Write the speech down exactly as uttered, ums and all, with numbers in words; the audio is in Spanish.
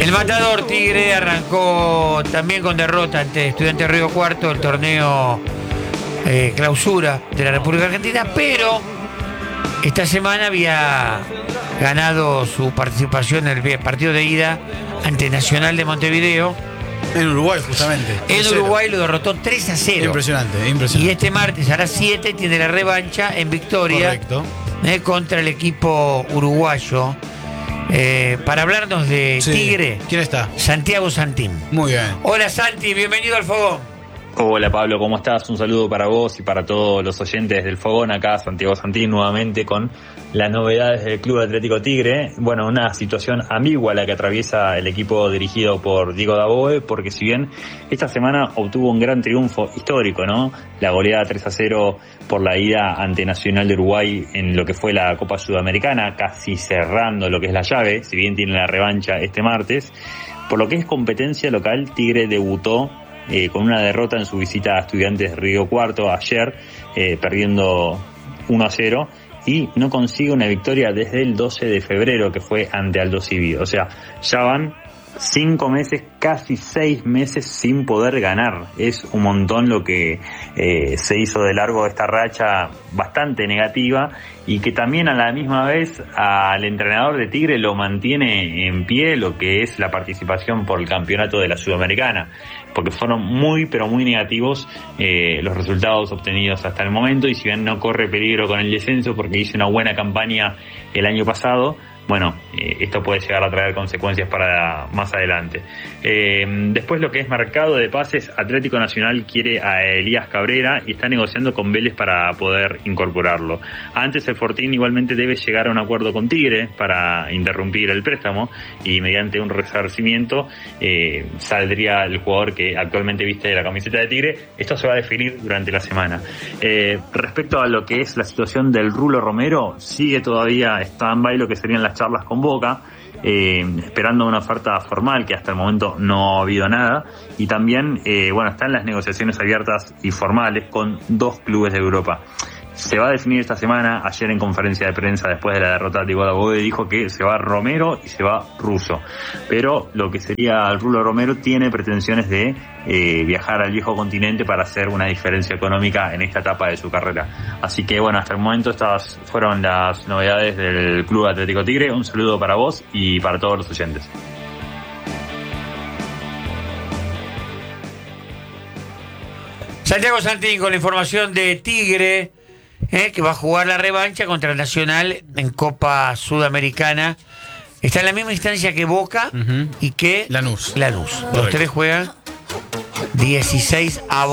El matador Tigre arrancó también con derrota ante Estudiantes Río Cuarto, el torneo eh, clausura de la República Argentina, pero esta semana había ganado su participación en el partido de ida ante Nacional de Montevideo. En Uruguay, justamente. En Uruguay lo derrotó tres a cero. Impresionante, impresionante. Y este martes a las siete tiene la revancha en Victoria. Correcto. Eh, contra el equipo uruguayo. Eh, para hablarnos de Sí. Tigre. ¿Quién está? Santiago Santín. Muy bien. Hola Santi, bienvenido al Fogón. Hola Pablo, ¿cómo estás? Un saludo para vos y para todos los oyentes del Fogón. Acá Santiago Santín nuevamente con las novedades del Club Atlético Tigre. Bueno, una situación ambigua la que atraviesa el equipo dirigido por Diego Dabove, porque si bien esta semana obtuvo un gran triunfo histórico, ¿no? La goleada tres a cero por la ida ante Nacional de Uruguay en lo que fue la Copa Sudamericana, casi cerrando lo que es la llave, si bien tiene la revancha este martes. Por lo que es competencia local, Tigre debutó Eh, con una derrota en su visita a Estudiantes Río Cuarto ayer, eh, perdiendo uno a cero, y no consigue una victoria desde el doce de febrero, que fue ante Aldo Civi. O sea, ya van cinco meses, casi seis meses sin poder ganar. Es un montón lo que eh, se hizo de largo esta racha bastante negativa, y que también a la misma vez al entrenador de Tigre lo mantiene en pie lo que es la participación por el campeonato de la Sudamericana, porque fueron muy pero muy negativos eh, los resultados obtenidos hasta el momento, y si bien no corre peligro con el descenso porque hizo una buena campaña el año pasado, bueno, eh, esto puede llegar a traer consecuencias para más adelante. Eh, después, lo que es mercado de pases, Atlético Nacional quiere a Elías Cabrera y está negociando con Vélez para poder incorporarlo. Antes el Fortín igualmente debe llegar a un acuerdo con Tigre para interrumpir el préstamo, y mediante un resarcimiento eh, saldría el jugador que actualmente viste la camiseta de Tigre. Esto se va a definir durante la semana. Eh, respecto a lo que es la situación del Rulo Romero, sigue todavía stand-by lo que serían las charlas con Boca, eh, esperando una oferta formal, que hasta el momento no ha habido nada, y también eh, bueno, están las negociaciones abiertas y formales con dos clubes de Europa. Se va a definir esta semana. Ayer en conferencia de prensa después de la derrota de Diego Dabove dijo que se va Romero y se va Russo, pero lo que sería el Rulo Romero tiene pretensiones de eh, viajar al viejo continente para hacer una diferencia económica en esta etapa de su carrera. Así que bueno, hasta el momento estas fueron las novedades del Club Atlético Tigre. Un saludo para vos y para todos los oyentes. Santiago Santín con la información de Tigre, eh, que va a jugar la revancha contra el Nacional en Copa Sudamericana. Está en la misma instancia que Boca, uh-huh, y que Lanús. Lanús. Los tres juegan dieciséis a